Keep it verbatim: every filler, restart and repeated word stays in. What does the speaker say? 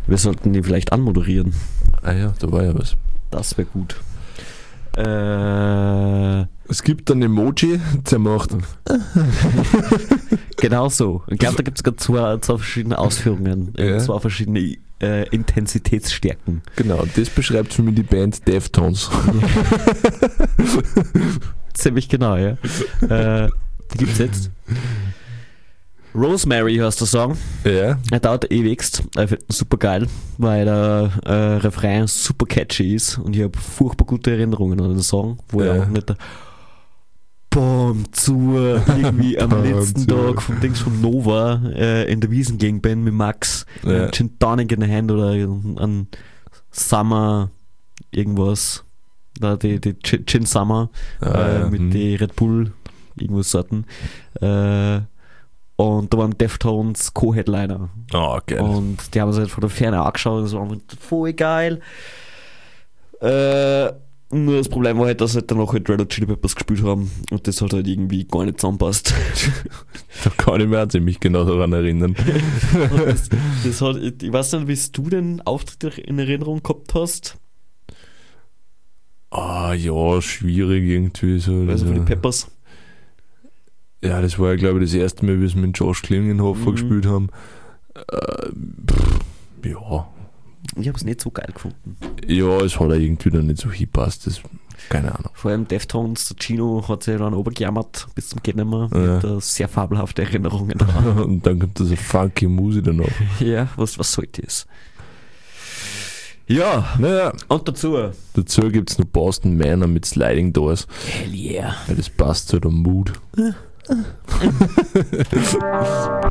Wir sollten die vielleicht anmoderieren. Ah ja, da war ja was. Das wäre gut. Äh, Es gibt ein Emoji, der macht. genau so. Ich glaube, da gibt es gerade zwei, zwei verschiedene Ausführungen, Ja. zwei verschiedene äh, Intensitätsstärken. Genau, das beschreibt für mich die Band Deftones. Ziemlich genau, ja. äh, die gibt's jetzt. Rosemary heißt der Song. Ja, Er dauert ewigst. Ich finde ihn super geil, weil der äh, Refrain super catchy ist und ich habe furchtbar gute Erinnerungen an den Song, wo Ja. er auch nicht der Bom zu irgendwie am Bom letzten zu. Tag vom Dings von Nova äh, in der Wiesengegend bin mit Max, Ja. mit Gin Tonic in der Hand oder an Summer irgendwas, da die, die Gin Gin Summer Ah, äh, ja, mit hm. den Red Bull irgendwas Sorten. Äh, und da waren Deftones Co-Headliner. Oh, geil. Und die haben uns halt von der Ferne angeschaut und das war einfach voll geil. Äh, nur das Problem war halt, dass halt danach halt Red Hot Chili Peppers gespielt haben und das hat halt irgendwie gar nicht zusammenpasst. Da kann ich mich auch ziemlich genau daran erinnern. Und das, das hat, ich weiß nicht, wie du den Auftritt in Erinnerung gehabt hast. Ah ja, schwierig irgendwie so. Also von den so. Peppers. Ja, das war ja, glaube ich, das erste Mal, wie wir es mit Josh Klingenhofer Mhm. gespielt haben. Äh, pff, ja. Ich habe es nicht so geil gefunden. Ja, es hat ja irgendwie dann nicht so hingepasst. Das, keine Ahnung. Vor allem Deftones, der Chino hat sich dann obergejammert bis zum Geht nimmer. Ja. Mit äh, sehr fabelhafte Erinnerungen daran. Und dann kommt das eine funky Musik danach. Ja, was, was soll das? Ja, Naja, und dazu. dazu gibt es noch Boston Manor mit Sliding Doors. Hell yeah. Weil das passt zu der Mood.